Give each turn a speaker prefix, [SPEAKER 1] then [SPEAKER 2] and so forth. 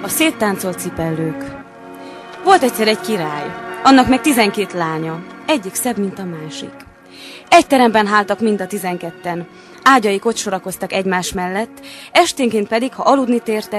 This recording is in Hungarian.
[SPEAKER 1] A széttáncolt cipellők. Volt egyszer egy király, annak meg 12 lánya, egyik szebb, mint a másik. Egy teremben háltak mind a 12-en, ágyaik ott sorakoztak egymás mellett, esténként pedig, ha aludni tértek,